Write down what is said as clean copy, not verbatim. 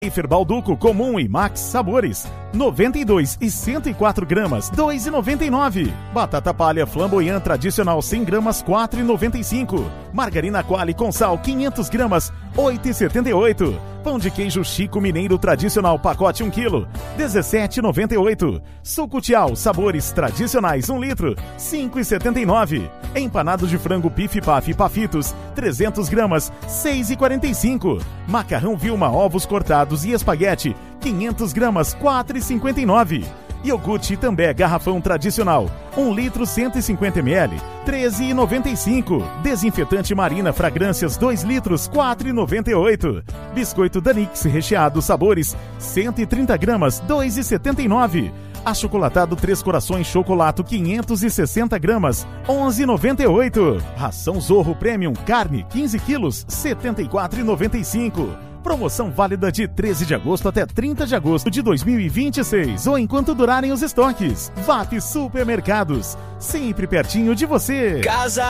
Wafer Balduco comum e Max sabores, 92 e 104 gramas, 2,99. Batata palha flamboyant tradicional 100 gramas, 4,95. Margarina Qualy com sal 500 gramas, 8,78. Pão de queijo Chico Mineiro tradicional pacote 1 kg, 17,98. Suco Tial sabores tradicionais 1 litro, 5,79. Empanado de frango Pif Paf Pafitos 300 gramas, 6,45. Macarrão Vilma ovos cortados e espaguete 500 gramas, 4,59. Iogurte També garrafão tradicional 1 litro 150 ml, 13,95. Desinfetante Marina fragrâncias 2 litros, 4,98. Biscoito Danix recheado sabores 130 gramas, 2,79. Achocolatado Três Corações Chocolato 560 gramas, 11,98. Ração Zorro Premium carne 15 quilos, 74,95. Promoção válida de 13 de agosto até 30 de agosto de 2026 ou enquanto durarem os estoques. VAP Supermercados, sempre pertinho de você. Casa